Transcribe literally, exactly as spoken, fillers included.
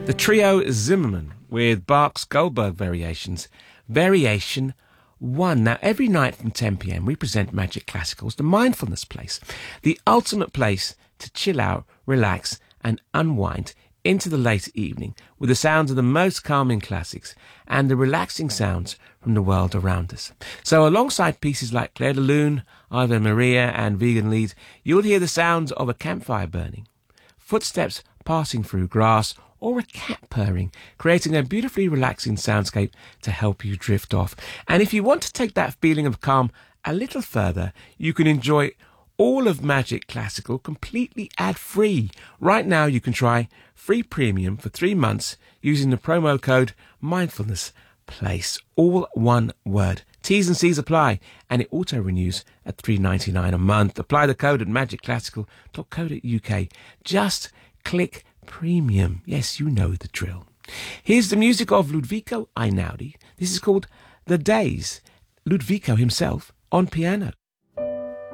The trio Zimmerman with Bach's Goldberg Variations, Variation one. Now, every night from ten p.m. we present Magic Classicals, the mindfulness place, the ultimate place to chill out, relax and unwind into the late evening with the sounds of the most calming classics and the relaxing sounds from the world around us. So alongside pieces like Clair de Lune, Ave Maria and Vegan Lied, you'll hear the sounds of a campfire burning, footsteps passing through grass, or a cat purring, creating a beautifully relaxing soundscape to help you drift off. And if you want to take that feeling of calm a little further, you can enjoy all of Magic Classical completely ad-free. Right now you can try free premium for three months using the promo code Mindfulness Place, all one word. T's and C's apply, and it auto renews at three dollars and ninety-nine cents a month. Apply the code at magic classical dot co dot uk. Just click premium. Yes, you know the drill. Here's the music of Ludovico Einaudi. This is called The Days. Ludovico himself on piano.